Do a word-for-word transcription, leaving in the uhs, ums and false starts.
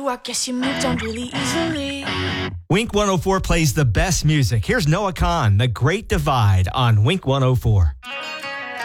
you, I guess you moved on really easily. Wink one oh four plays the best music. Here's Noah Kahn, The Great Divide on Wink one oh four.